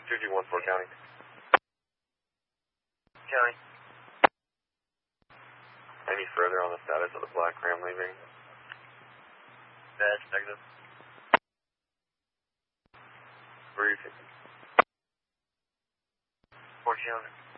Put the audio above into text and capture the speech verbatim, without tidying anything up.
two two one four County. County. Any further on the status of the black Ram leaving? Dash, negative. Briefing. four County.